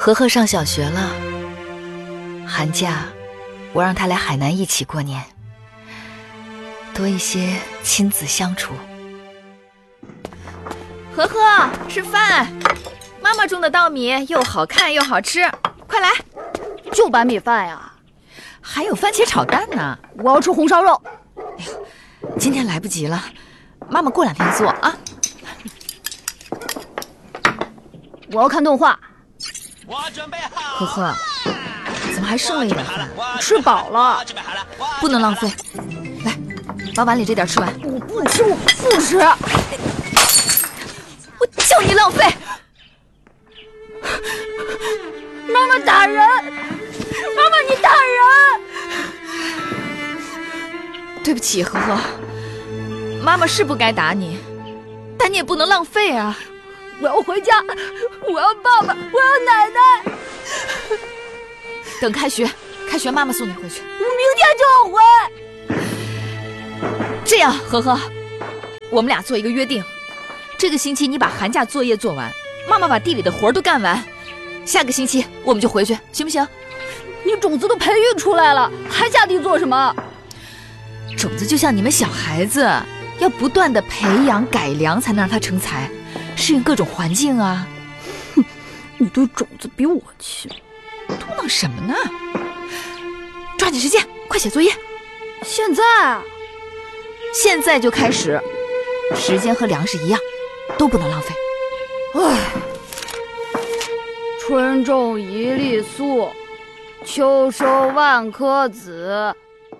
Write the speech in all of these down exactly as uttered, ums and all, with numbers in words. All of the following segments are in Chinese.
和和上小学了，寒假我让他来海南一起过年，多一些亲子相处。 和和，吃饭！妈妈种的稻米又好看又好吃，快来！ 就白米饭呀？ 还有番茄炒蛋呢。 我要吃红烧肉。 哎呦，今天来不及了，妈妈过两天做啊。 我要看动画。 呵呵，怎么还剩了一碗饭？ 吃饱了， 不能浪费。来，把碗里这点吃完。 我不吃，我不吃。 我叫你浪费！ 妈妈打人！妈妈你打人！ 对不起，呵呵，妈妈是不该打你，但你也不能浪费啊。 我要回家，我要爸爸，我要奶奶。 等开学，开学妈妈送你回去。 我明天就要回。 这样，呵呵，我们俩做一个约定，这个星期你把寒假作业做完，妈妈把地里的活都干完，下个星期我们就回去，行不行？ 你种子都培育出来了，还下地做什么？ 种子就像你们小孩子，要不断的培养改良，才能让它成才，适应各种环境啊。 哼，你对种子比我亲。 嘟囔什么呢？抓紧时间，快写作业。 现在啊？ 现在就开始，时间和粮食一样，都不能浪费。 唉，春种一粒粟，秋收万颗子。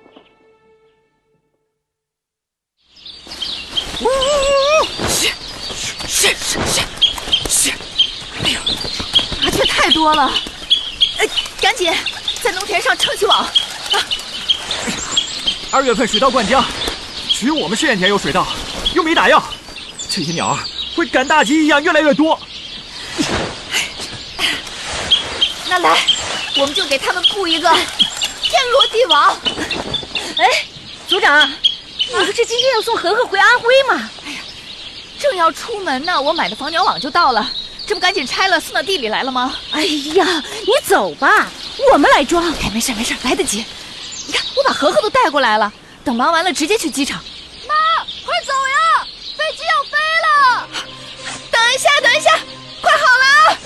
呜呜呜！是是是是是！哎呦，麻雀太多了！哎，赶紧在农田上撑起网！啊！ 二月份水稻灌浆，只有我们试验田有水稻，又没打药，这些鸟儿会赶大集一样越来越多。 那来，我们就给他们布一个天罗地网。 哎，组长，你不是今天要送和和回安徽吗？ 哎呀，正要出门呢，我买的防鸟网就到了，这不赶紧拆了送到地里来了吗？ 哎呀，你走吧，我们来装。 哎，没事没事，来得及。你看，我把和和都带过来了，等忙完了直接去机场。 妈，快走呀，飞机要飞了！ 等一下，等一下，快好了！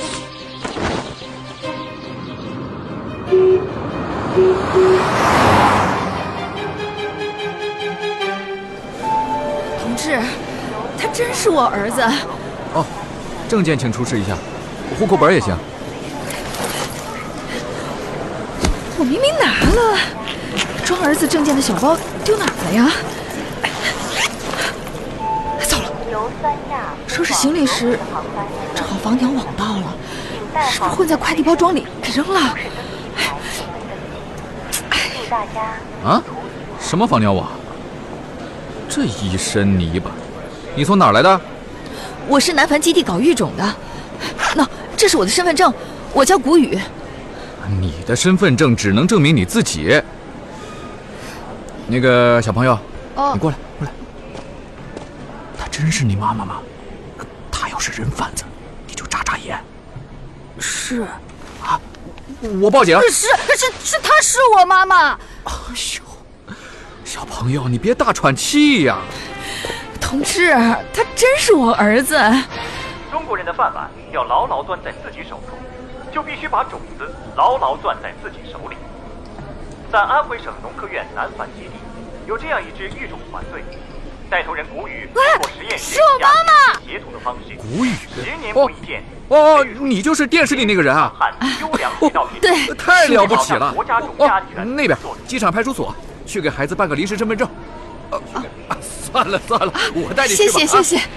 同志，他真是我儿子。 哦，证件请出示一下，户口本也行。 我明明拿了，装儿子证件的小包丢哪儿了呀？糟了，收拾行李时正好防鸟网到了，是不是混在快递包装里给扔了？ 啊？什么防鸟网？这一身泥巴，你从哪儿来的？ 我是南繁基地搞育种的。那、no, 这是我的身份证，我叫谷雨。 你的身份证只能证明你自己。那个小朋友， 哦， 你过来，过来。她真是你妈妈吗？她要是人贩子，你就眨眨眼。 是。 啊，我报警。 是是是，她是我妈妈。 哎呦，小朋友，你别大喘气呀。 同志，他真是我儿子。 中国人的饭碗要牢牢攥在自己手中，就必须把种子牢牢攥在自己手里。在安徽省农科院南繁基地，有这样一支育种团队，带头人谷雨通过实验室是我妈妈协同的方式， 谷雨， 十年不一见。 哦，你就是电视里那个人啊？ 优良水稻品种， 对， 太了不起了。 国家种家哦，那边机场派出所，去给孩子办个临时身份证。呃，啊，算了算了，我带你去吧。 谢谢谢谢。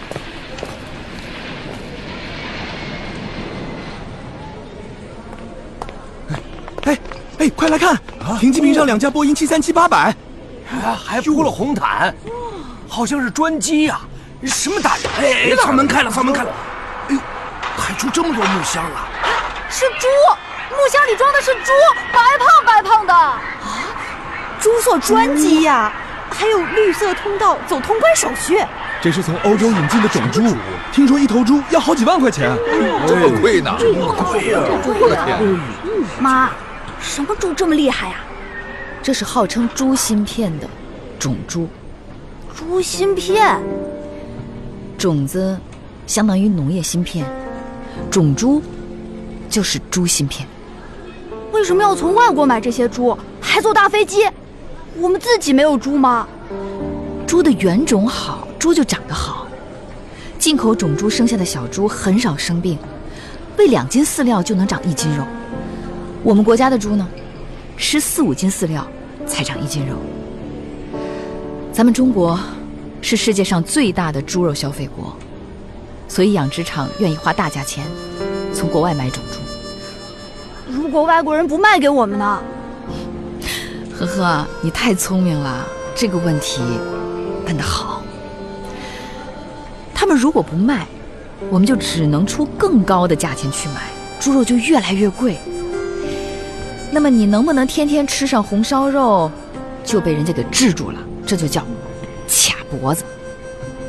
哎哎，快来看，停机坪上两架波音七三七八百， 啊，还铺了红毯，好像是专机呀、啊。什么大人？哎， 舱门开了，舱门开了。哎呦，还出这么多木箱啊！ 是猪，木箱里装的是猪，白胖白胖的。啊， 猪做专机呀、啊，还有绿色通道走通关手续。 这是从欧洲引进的种猪，听说一头猪要好几万块钱。 这么贵呢？这么贵呀！我的天！ 妈，什么猪这么厉害呀？ 这是号称猪芯片的种猪。 猪芯片？ 种子相当于农业芯片，种猪就是猪芯片。 为什么要从外国买这些猪，还坐大飞机？我们自己没有猪吗？ 猪的原种好，猪就长得好。进口种猪生下的小猪很少生病，喂两斤饲料就能长一斤肉。我们国家的猪呢，吃四五斤饲料才长一斤肉。咱们中国是世界上最大的猪肉消费国，所以养殖场愿意花大价钱从国外买种猪。 如果外国人不卖给我们呢？ 呵呵，你太聪明了，这个问题问得好。他们如果不卖，我们就只能出更高的价钱去买，猪肉就越来越贵。那么你能不能天天吃上红烧肉，就被人家给制住了，这就叫卡脖子。